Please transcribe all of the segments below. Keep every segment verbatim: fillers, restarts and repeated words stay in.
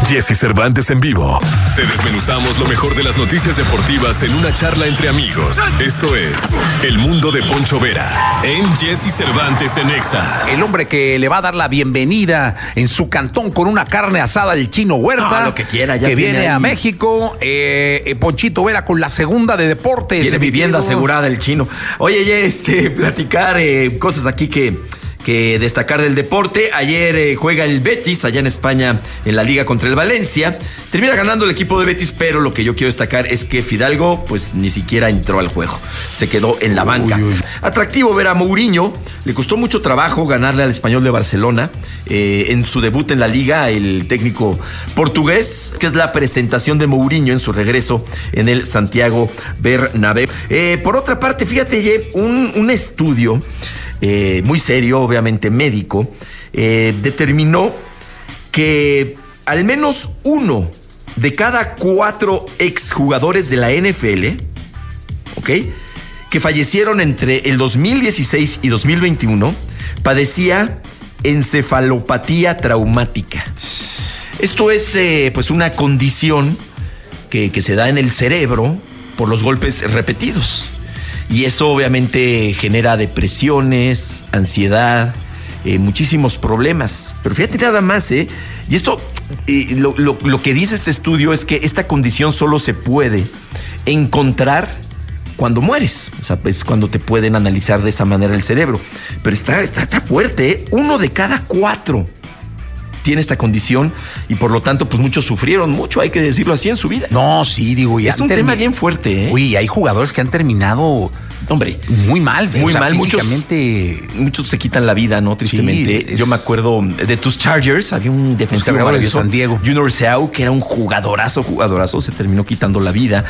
Jesse Cervantes en vivo. Te desmenuzamos lo mejor de las noticias deportivas en una charla entre amigos. Esto es El Mundo de Poncho Vera en Jesse Cervantes en Exa. El hombre que le va a dar la bienvenida en su cantón con una carne asada al Chino Huerta. No, lo que quiera, ya que viene ahí. a México. Eh, eh, Ponchito Vera con la segunda de deportes. Tiene vivienda asegurada el Chino. Oye, ya este, platicar eh, cosas aquí que... que destacar del deporte. Ayer eh, juega el Betis allá en España en la liga contra el Valencia. Termina ganando el equipo de Betis, pero lo que yo quiero destacar es que Fidalgo pues ni siquiera entró al juego. Se quedó en la banca. Uy, uy. Atractivo ver a Mourinho. Le costó mucho trabajo ganarle al Español de Barcelona eh, en su debut en la liga, el técnico portugués, que es la presentación de Mourinho en su regreso en el Santiago Bernabéu. Eh, por otra parte, fíjate, Ye, un, un estudio Eh, muy serio, obviamente médico, eh, determinó que al menos uno de cada cuatro exjugadores de la N F L, ¿ok?, que fallecieron entre el dos mil dieciséis y dos mil veintiuno, padecía encefalopatía traumática. Esto es eh, pues una condición que, que se da en el cerebro por los golpes repetidos. Y eso obviamente genera depresiones, ansiedad, eh, muchísimos problemas. Pero fíjate nada más, ¿eh? Y esto, eh, lo, lo, lo que dice este estudio es que esta condición solo se puede encontrar cuando mueres. O sea, pues cuando te pueden analizar de esa manera el cerebro. Pero está, está, está fuerte, ¿eh? Uno de cada cuatro tiene esta condición y por lo tanto pues muchos sufrieron mucho, hay que decirlo así, en su vida. No, sí, digo, y es un termi- tema bien fuerte, ¿eh? Uy, hay jugadores que han terminado, hombre, muy mal, muy o sea, mal, físicamente... muchos, muchos se quitan la vida, ¿no? Tristemente. Sí, es... Yo me acuerdo de tus Chargers, había un defensor de San Diego, Junior Seau, que era un jugadorazo, jugadorazo, se terminó quitando la vida.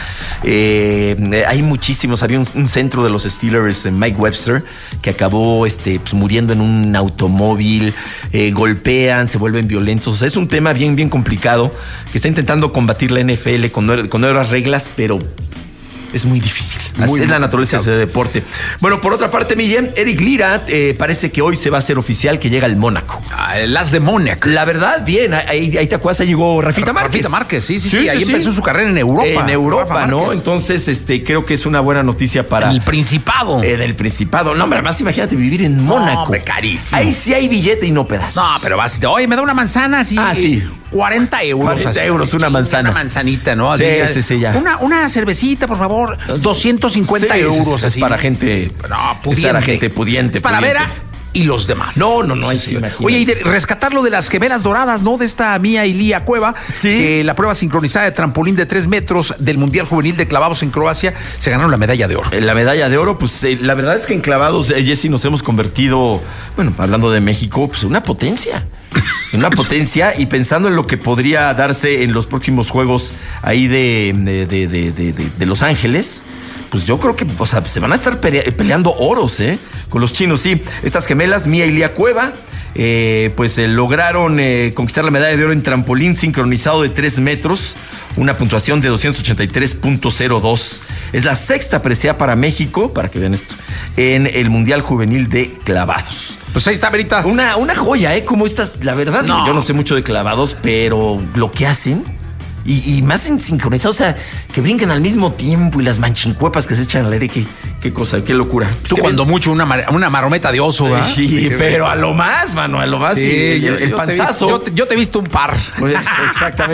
Eh, hay muchísimos, había un, un centro de los Steelers, Mike Webster, que acabó este, pues, muriendo en un automóvil, eh, golpean, se vuelven violentos. O sea, es un tema bien, bien complicado que está intentando combatir la N F L con, con nuevas reglas, pero es muy difícil. Así muy es la naturaleza de ese deporte. Bueno, por otra parte, Millán, Eric Lira eh, parece que hoy se va a hacer oficial que llega al Mónaco. Ah, el as de Mónaco. La verdad, bien. Ahí, ahí te acuerdas, ahí llegó Rafita Márquez. Rafita Márquez, sí, sí, sí. sí, sí ahí sí, empezó sí. su carrera en Europa. En Europa, ¿no? Entonces, este, creo que es una buena noticia para... El Principado. Eh, del Principado. No, hombre, más imagínate vivir en Mónaco. No, hombre, carísimo. Ahí sí hay billete y no pedazo. No, pero vas, oye, me da una manzana, sí. Ah, sí. cuarenta euros. cuarenta así, euros sí, una sí, manzana. Una manzanita, ¿no? Sí, así, sí, sí, ya. Una, una cervecita, por favor. doscientos cincuenta sí, euros. Es así. para gente... No, pudiente. Es para gente pudiente. Es para pudiente. Vera y los demás. No, no, no. Sí, sí. Oye, y de rescatar lo de las gemelas doradas, ¿no? De esta Mía y Lía Cueva. Sí. Que la prueba sincronizada de trampolín de tres metros del Mundial Juvenil de Clavados en Croacia se ganaron la medalla de oro. La medalla de oro, pues eh, la verdad es que en clavados, eh, Jesse, nos hemos convertido, bueno, hablando de México, pues una potencia. Una potencia, y pensando en lo que podría darse en los próximos juegos ahí de, de, de, de, de, de Los Ángeles, pues yo creo que, o sea, se van a estar pele- peleando oros, ¿eh? Con los chinos, sí. Estas gemelas, Mía y Lía Cueva, eh, pues eh, lograron eh, conquistar la medalla de oro en trampolín sincronizado de tres metros, una puntuación de doscientos ochenta y tres punto cero dos. Es la sexta presea para México, para que vean esto, en el Mundial Juvenil de Clavados. Pues ahí está, Verita. Una, una joya, ¿eh? Como estas, la verdad, no. yo no sé mucho de clavados, pero lo que hacen... Y, y más en sincronizado, o sea, que brinquen al mismo tiempo y las manchincuepas que se echan al aire, qué, qué cosa, qué locura. Tú cuando bien? mucho una, mar, una marometa de oso, ¿verdad? Sí, pero a lo más, mano, a lo más. Sí, y, yo, el, el yo panzazo. Te he visto, yo, te, yo te he visto un par. Pues, exactamente.